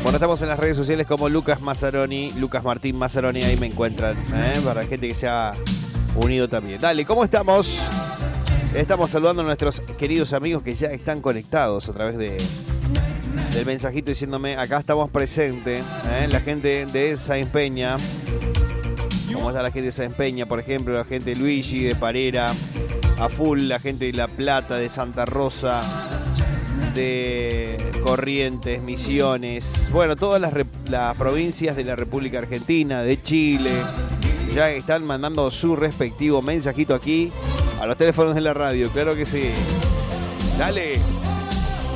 Bueno, estamos en las redes sociales como Lucas Mazzaroni, Lucas Martín Mazzaroni, ahí me encuentran, para gente que se ha unido también. Dale, ¿cómo estamos? Estamos saludando a nuestros queridos amigos que ya están conectados a través del mensajito diciéndome, acá estamos presentes, la gente de Sáenz Peña. ¿Cómo está la gente de Sáenz Peña, por ejemplo? La gente de Luigi, de Parera, a full, la gente de La Plata, de Santa Rosa, de Corrientes, Misiones, bueno, todas las provincias de la República Argentina, de Chile, ya están mandando su respectivo mensajito aquí a los teléfonos de la radio, claro que sí. Dale.